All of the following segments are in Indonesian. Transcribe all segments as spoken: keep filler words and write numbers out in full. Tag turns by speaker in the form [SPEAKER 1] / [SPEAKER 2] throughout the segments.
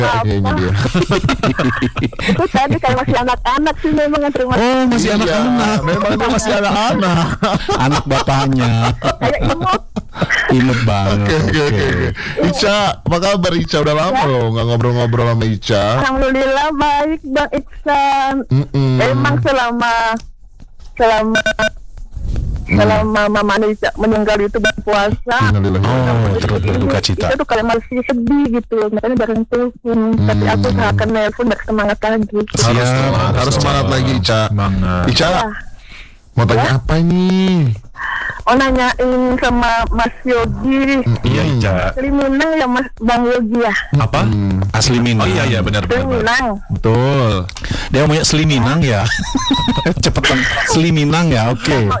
[SPEAKER 1] kayaknya dia.
[SPEAKER 2] Itu tadi kayak masih anak-anak sih memang yang terima.
[SPEAKER 1] Oh, masih
[SPEAKER 3] Iya,
[SPEAKER 1] anak-anak.
[SPEAKER 3] memang dia masih anak-anak.
[SPEAKER 1] Anak bapaknya.
[SPEAKER 2] Kayak imut.
[SPEAKER 1] Imut banget.
[SPEAKER 3] Oke, oke, oke. Ica, apa kabar Ica? Udah lama loh nggak ngobrol-ngobrol sama Ica.
[SPEAKER 2] Alhamdulillah baik Bang Iksan.
[SPEAKER 3] Mm-mm.
[SPEAKER 2] Emang selama selama selama Mama Anissa meninggal itu berpuasa.
[SPEAKER 3] Innalillahi wa inna
[SPEAKER 1] Oh, terus berduka cita.
[SPEAKER 2] Itu tuh kayak masih sedih gitu, makanya bareng telepon. Tapi aku usahakan nelpon biar semangat lagi.
[SPEAKER 3] Harus
[SPEAKER 1] Siap,
[SPEAKER 3] semangat, harus semangat lagi Ica.
[SPEAKER 4] Semangat.
[SPEAKER 3] Ica,
[SPEAKER 2] Ya.
[SPEAKER 3] mau tanya apa nih?
[SPEAKER 2] Oh nanyain sama Mas Yogi.
[SPEAKER 4] Iya, Ica.
[SPEAKER 2] Asli Minang ya Mas Bang Yogi ya.
[SPEAKER 4] Apa?
[SPEAKER 1] Asli Minang.
[SPEAKER 4] Oh iya iya benar
[SPEAKER 2] Asli
[SPEAKER 4] benar. benar.
[SPEAKER 2] Minang.
[SPEAKER 3] Betul.
[SPEAKER 1] Dia punya Sli Minang ya. Cepetan Sli Minang ya. Oke.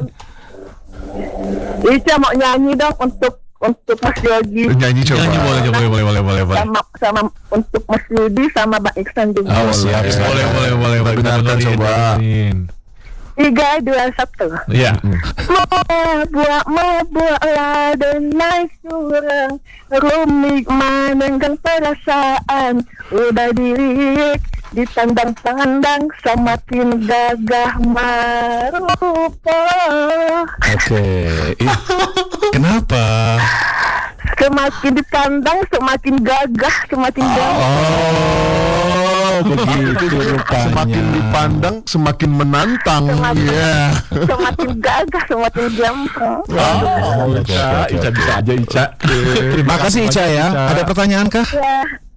[SPEAKER 2] Ica mau nyanyi dong untuk untuk Mas Yogi
[SPEAKER 3] Nyanyi coba.
[SPEAKER 4] Nyanyi boleh boleh boleh boleh boleh boleh.
[SPEAKER 2] sama sama untuk Mas Yudi sama Bang Iksan juga.
[SPEAKER 1] Oh, siap, siap.
[SPEAKER 4] Boleh boleh boleh.
[SPEAKER 3] Kita
[SPEAKER 4] boleh.
[SPEAKER 3] dengarkan
[SPEAKER 4] Dengerin,
[SPEAKER 3] coba.
[SPEAKER 4] dengerin.
[SPEAKER 2] Tiga dua satu.
[SPEAKER 4] Iya.
[SPEAKER 2] Buat membuatlah denai surang rumit menenggang perasaan udah dilirik ditandang-tandang semakin gagah marupa.
[SPEAKER 1] Oke. Ih, kenapa?
[SPEAKER 2] Semakin dipandang semakin gagah semakin gagah.
[SPEAKER 1] Oh, begitu rupanya.
[SPEAKER 3] Semakin dipandang, semakin menantang.
[SPEAKER 2] Semakin-
[SPEAKER 3] Iya.
[SPEAKER 2] Semakin gagah semakin gampang.
[SPEAKER 4] Oh,
[SPEAKER 1] Oke,
[SPEAKER 4] Ica,
[SPEAKER 1] oke,
[SPEAKER 4] Ica
[SPEAKER 1] oke.
[SPEAKER 4] bisa aja Ica.
[SPEAKER 1] Terima kasih Ica ya. Ada pertanyaan kah?
[SPEAKER 2] Ya.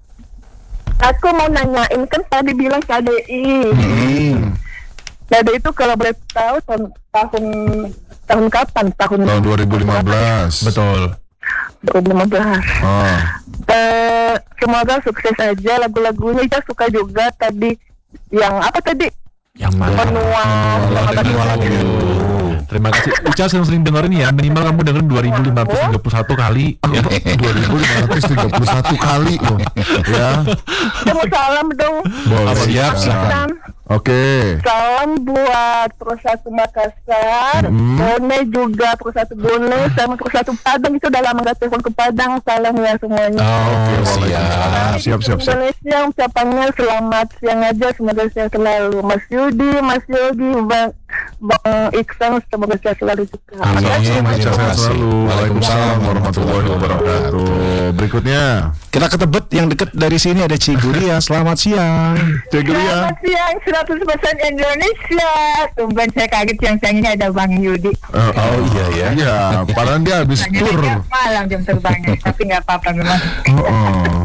[SPEAKER 2] Aku mau nanyain kan tadi bilang K D I.
[SPEAKER 3] Hmm.
[SPEAKER 2] K D I itu kalau boleh tahu tahun tahun tahun kapan? Tahun
[SPEAKER 3] Tahun dua ribu lima belas.
[SPEAKER 4] Betul.
[SPEAKER 2] dua ribu lima belas.
[SPEAKER 3] Oh.
[SPEAKER 2] Eh, semoga sukses aja lagu-lagunya. Kita suka juga tadi yang apa tadi?
[SPEAKER 4] Yang mana?
[SPEAKER 2] Benua.
[SPEAKER 3] Benua
[SPEAKER 2] Benua
[SPEAKER 3] lagu.
[SPEAKER 4] Terima kasih. Ica sering-sering dengerin ya. Minimal kamu dengerin dua ribu lima ratus tiga puluh satu kali. Ya.
[SPEAKER 3] dua ribu lima ratus tiga puluh satu kali loh. Ya.
[SPEAKER 2] Saya mau salam dong.
[SPEAKER 3] Boleh.
[SPEAKER 1] Siap, silakan.
[SPEAKER 2] Dan
[SPEAKER 3] Oke.
[SPEAKER 2] salam buat Persatu Makassar,
[SPEAKER 3] Hmm.
[SPEAKER 2] Bone juga Persatu Bone, sama Persatu Padang. Itu udah lama gak telepon ke Padang. Salam ya semuanya.
[SPEAKER 1] Oh, siap.
[SPEAKER 3] Siap, siap, siap.
[SPEAKER 2] Indonesia ucapannya selamat siang aja, semoga sehat selalu. Mas Yudi, Mas Yogi, Bang Bang Iksan, semoga sehat selalu juga.
[SPEAKER 1] Amin.
[SPEAKER 2] Makasih, Mas
[SPEAKER 3] Ica,
[SPEAKER 2] Yogi.
[SPEAKER 3] sehat selalu. Waalaikumsalam warahmatullahi wabarakatuh. Berikutnya,
[SPEAKER 1] Kita ke Tebet yang dekat dari sini ada Ciguria. Selamat siang.
[SPEAKER 3] Cek ya.
[SPEAKER 2] Selamat siang, seratus persen Indonesia. Tumben saya kaget siang-siang ini ada Bang Yudi.
[SPEAKER 3] Oh,
[SPEAKER 1] Oh, iya ya.
[SPEAKER 3] Iya, padahal dia habis
[SPEAKER 2] Hanya
[SPEAKER 3] tur.
[SPEAKER 2] tiap malam jam terbangnya, tapi nggak apa-apa memang.
[SPEAKER 3] Oh, oh.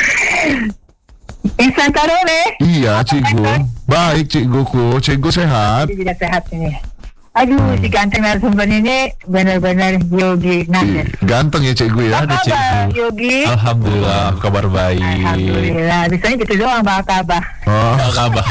[SPEAKER 2] Insan Karole,
[SPEAKER 3] Iya, Cikgu. Baik, Cikguku. Cikgu sehat.
[SPEAKER 2] dia tidak sehat ini. Aduh, si ganteng narasumber ini benar-benar Yogi Nasir.
[SPEAKER 3] Ganteng ya Cikgu ya.
[SPEAKER 2] Apa kabar Yogi?
[SPEAKER 4] Alhamdulillah, kabar baik.
[SPEAKER 2] Alhamdulillah, bisanya gitu doang Bang Kabah.
[SPEAKER 3] Oh,
[SPEAKER 4] Kabar.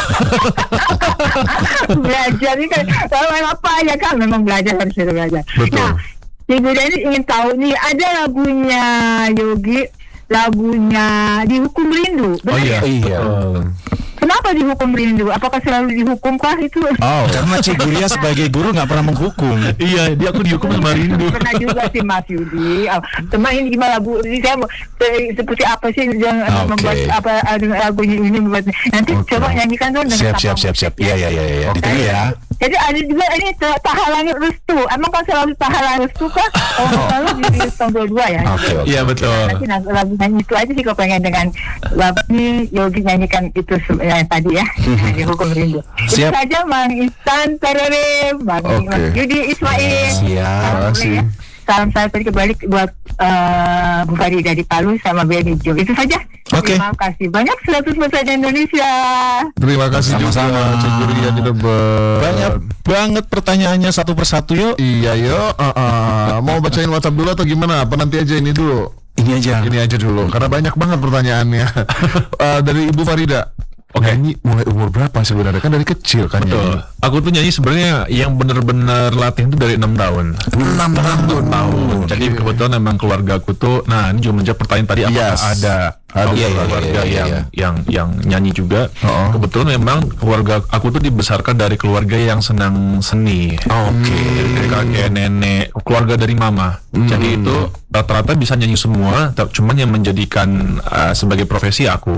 [SPEAKER 2] Belajar ini kan, kalau apa ya kan memang belajar harus ada belajar.
[SPEAKER 3] Betul.
[SPEAKER 2] Nah, Ibu ini ingin tahu nih, ada lagunya Yogi, lagunya Dihukum Rindu.
[SPEAKER 4] Oh iya.
[SPEAKER 1] Iya.
[SPEAKER 4] Betul.
[SPEAKER 2] Kenapa dihukum rindu? Apakah selalu dihukum kah itu?
[SPEAKER 1] Oh, karena Ciguria sebagai guru nggak pernah menghukum.
[SPEAKER 4] Iya, dia aku dihukum sama rindu.
[SPEAKER 2] Pernah juga sih Mas Yudi. Oh, cuma ini gimana Bu? Ini saya mau se- seperti apa sih yang
[SPEAKER 1] Oke.
[SPEAKER 2] membuat apa ada lagunya ini membuat nanti
[SPEAKER 3] Oke.
[SPEAKER 2] coba nyanyikan dong dengan
[SPEAKER 1] Siap, siap,
[SPEAKER 2] sama
[SPEAKER 1] siap, siap.
[SPEAKER 2] musik,
[SPEAKER 1] Iya,
[SPEAKER 2] ya.
[SPEAKER 1] iya, iya, iya.
[SPEAKER 3] Oke.
[SPEAKER 1] Ditunggu ya.
[SPEAKER 2] Jadi ada juga ini ta- tahalan restu. Emang kan selalu tahalan restu kah? Oh, selalu di tahun dua puluh dua ya.
[SPEAKER 1] Oke, oke.
[SPEAKER 4] Iya betul.
[SPEAKER 2] Nanti lagu lagu nyanyi itu aja sih kalau pengen dengan lagu ini Yogi nyanyikan itu se- yang tadi ya. Dihukum rindu. Itu
[SPEAKER 1] Siap.
[SPEAKER 2] saja Mang Ihsan Terere, Bang
[SPEAKER 3] Oke.
[SPEAKER 2] Mas Yudi Ismail.
[SPEAKER 1] Siap.
[SPEAKER 2] Salam
[SPEAKER 3] Makasih.
[SPEAKER 2] ya. Salam saya tadi kembali buat uh, Bu Farida di Palu sama Benny Jo. Itu saja.
[SPEAKER 1] Oke.
[SPEAKER 2] Terima kasih banyak seratus persen Indonesia.
[SPEAKER 3] terima kasih
[SPEAKER 1] Sama-sama.
[SPEAKER 3] juga Cikgu Ria di Tebet.
[SPEAKER 1] Banyak banget pertanyaannya satu persatu yuk.
[SPEAKER 3] Iya, yuk. Uh, uh. Mau bacain WhatsApp dulu atau gimana? Apa nanti aja ini dulu?
[SPEAKER 1] Ini aja.
[SPEAKER 3] Ini aja dulu, karena banyak banget pertanyaannya. Uh, dari Ibu Farida.
[SPEAKER 4] Oke.
[SPEAKER 3] nyanyi mulai umur berapa sebenarnya? Kan dari kecil kan
[SPEAKER 4] Betul.
[SPEAKER 3] nyanyi.
[SPEAKER 4] Aku tuh nyanyi sebenarnya yang bener-bener latihan tuh dari enam tahun.
[SPEAKER 3] enam tahun.
[SPEAKER 4] tahun. Jadi
[SPEAKER 3] Oke.
[SPEAKER 4] kebetulan memang keluarga aku tuh, nah ini juga menjawab pertanyaan tadi, apakah
[SPEAKER 3] Yes.
[SPEAKER 4] ada
[SPEAKER 3] Ada.
[SPEAKER 4] keluarga
[SPEAKER 1] Iya, iya, iya,
[SPEAKER 4] yang
[SPEAKER 1] iya.
[SPEAKER 4] yang yang nyanyi juga.
[SPEAKER 3] Oh.
[SPEAKER 4] Kebetulan memang keluarga aku tuh dibesarkan dari keluarga yang senang seni.
[SPEAKER 1] Oke.
[SPEAKER 4] Dari kakek, nenek, keluarga dari mama. Jadi itu rata-rata bisa nyanyi semua, ta- cuman yang menjadikan uh, sebagai profesi aku.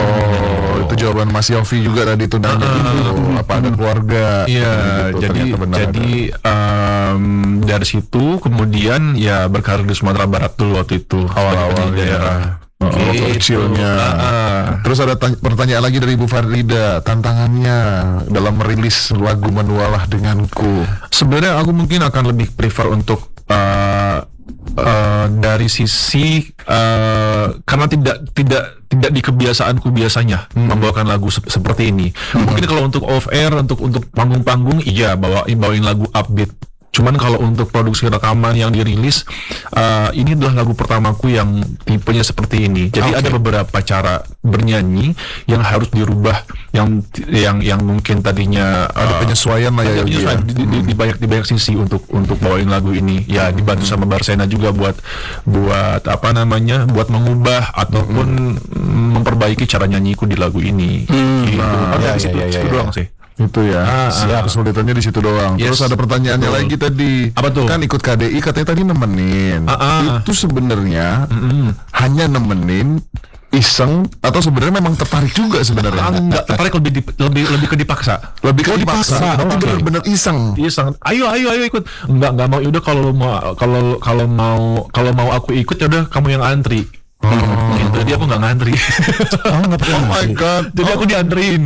[SPEAKER 3] Oh, itu jawaban Mas Yofi juga tadi tuh nanya gitu. Apa ada keluarga?
[SPEAKER 4] Iya,
[SPEAKER 3] Gitu,
[SPEAKER 4] jadi
[SPEAKER 3] ternyata benar
[SPEAKER 4] jadi
[SPEAKER 3] ada.
[SPEAKER 4] em, dari situ kemudian ya berkarir di Sumatera Barat dulu waktu itu
[SPEAKER 3] Awal-awal
[SPEAKER 4] di daerah.
[SPEAKER 3] Oh, waktu kecilnya.
[SPEAKER 4] Ah.
[SPEAKER 3] Terus ada tanya- pertanyaan lagi dari Ibu Farida, tantangannya dalam merilis lagu Menualah Denganku.
[SPEAKER 4] Sebenarnya aku mungkin akan lebih prefer untuk uh, uh, dari sisi uh, karena tidak tidak tidak di kebiasaanku biasanya membawakan lagu sep- seperti ini. Mungkin kalau untuk off air, untuk untuk panggung-panggung, iya bawain bawain lagu upbeat. Cuman kalau untuk produksi rekaman yang dirilis, uh, ini adalah lagu pertamaku yang tipenya seperti ini. Jadi
[SPEAKER 1] Oke.
[SPEAKER 4] ada beberapa cara bernyanyi yang harus dirubah, yang yang yang mungkin tadinya
[SPEAKER 3] Ada
[SPEAKER 4] uh,
[SPEAKER 3] penyesuaian lah ya.
[SPEAKER 4] ada
[SPEAKER 3] Yogi,
[SPEAKER 4] penyesuaian
[SPEAKER 3] ya.
[SPEAKER 4] di, di, di banyak di banyak sisi untuk untuk bawain lagu ini. Ya dibantu sama Barsena juga buat buat apa namanya, buat mengubah ataupun memperbaiki cara nyanyiku di lagu ini. Gitu.
[SPEAKER 3] Nah,
[SPEAKER 4] Paling
[SPEAKER 1] ya,
[SPEAKER 4] di situ,
[SPEAKER 1] ya, ya,
[SPEAKER 4] situ
[SPEAKER 1] ya.
[SPEAKER 4] doang sih.
[SPEAKER 3] Itu ya.
[SPEAKER 4] Ah,
[SPEAKER 3] Siap. Kesulitannya di situ doang.
[SPEAKER 4] Yes.
[SPEAKER 3] Terus ada pertanyaannya
[SPEAKER 4] Betul.
[SPEAKER 3] lagi tadi.
[SPEAKER 4] Apa tuh?
[SPEAKER 3] Kan ikut K D I katanya tadi nemenin.
[SPEAKER 4] Ah, ah.
[SPEAKER 3] Itu sebenarnya
[SPEAKER 4] Mm-mm.
[SPEAKER 3] hanya nemenin iseng atau sebenarnya memang tertarik juga
[SPEAKER 4] Ah,
[SPEAKER 3] sebenarnya?
[SPEAKER 4] enggak tertarik, lebih di- lebih lebih ke dipaksa.
[SPEAKER 3] Lebih ke
[SPEAKER 1] Oh,
[SPEAKER 3] dipaksa.
[SPEAKER 1] dipaksa.
[SPEAKER 3] Tapi
[SPEAKER 1] Oke.
[SPEAKER 3] bener-bener iseng.
[SPEAKER 4] Iya sangat. Ayo ayo ayo ikut. Enggak enggak mau. Udah kalau lu mau kalau kalau mau kalau mau aku ikut ya udah kamu yang antri. Gitu. Jadi aku nggak ngantri.
[SPEAKER 1] Oh, nggak pernah.
[SPEAKER 3] Oh my god.
[SPEAKER 4] Jadi aku dianterin.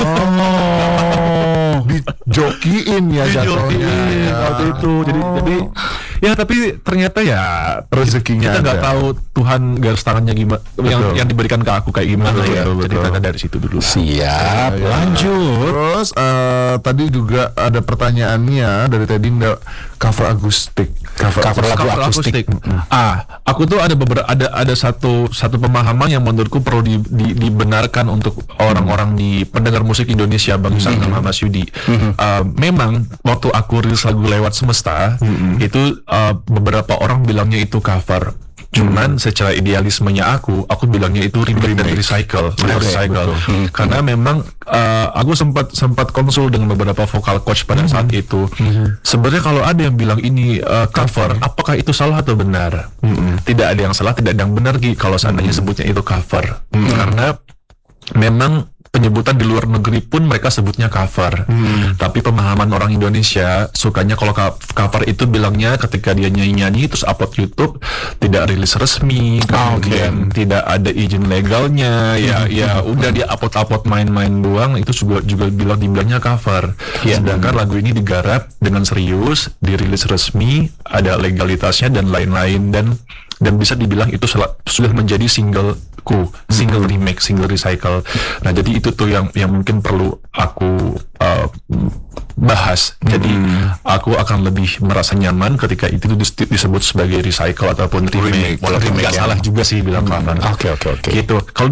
[SPEAKER 3] Oh, dijokiin ya jatuhnya.
[SPEAKER 4] Dijokiin
[SPEAKER 3] Ya.
[SPEAKER 4] waktu itu. Jadi jadi ya tapi ternyata ya
[SPEAKER 3] Rezekinya
[SPEAKER 4] kita nggak
[SPEAKER 3] ada.
[SPEAKER 4] tahu Tuhan garis tangannya gimana, yang
[SPEAKER 3] Betul.
[SPEAKER 4] yang diberikan ke aku kayak gimana
[SPEAKER 3] Betul,
[SPEAKER 4] ya.
[SPEAKER 3] betul,
[SPEAKER 4] Jadi
[SPEAKER 3] betul.
[SPEAKER 4] kita dari situ dulu.
[SPEAKER 1] Siap, lanjut.
[SPEAKER 3] Terus eh, tadi juga ada pertanyaannya dari tadi nda- cover akustik. Cover,
[SPEAKER 1] Cover lagu
[SPEAKER 4] Cover
[SPEAKER 1] akustik.
[SPEAKER 4] Ah, aku tuh ada beberapa ada ada satu satu pemahaman yang menurutku perlu di, di- dibenarkan untuk orang-orang di pendengar musik Indonesia bangsa sama Mas Yudi. Ah, memang waktu aku rilis lagu Lewat Semesta itu ah, beberapa orang bilangnya itu cover. Cuman secara idealismenya aku, aku bilangnya itu remake dan recycle, recycle. Karena memang uh, aku sempat sempat konsul dengan beberapa vocal coach pada saat itu. Sebenarnya kalau ada yang bilang ini uh, cover, apakah itu salah atau benar? Tidak ada yang salah, tidak ada yang benar Gi, kalau seandainya sebutnya itu cover. Karena memang penyebutan di luar negeri pun mereka sebutnya cover. Tapi pemahaman orang Indonesia sukanya kalau co- cover itu bilangnya ketika dia nyanyi-nyanyi terus upload YouTube tidak rilis resmi, kemudian tidak ada izin legalnya, ya ya udah dia upload-upload main-main doang, itu juga juga bilang dibilangnya cover. Sedangkan lagu ini digarap dengan serius, dirilis resmi, ada legalitasnya dan lain-lain, dan dan bisa dibilang itu sel- sudah menjadi singleku, single remake, single recycle. Nah, jadi itu tuh yang yang mungkin perlu aku uh, bahas. Jadi aku akan lebih merasa nyaman ketika itu dis- disebut sebagai recycle ataupun remake.
[SPEAKER 3] Remake.
[SPEAKER 4] Walaupun
[SPEAKER 1] Remake
[SPEAKER 4] nggak
[SPEAKER 1] ya.
[SPEAKER 4] salah juga sih bilang cover.
[SPEAKER 1] Oke, oke, oke.
[SPEAKER 4] Gitu. Kalau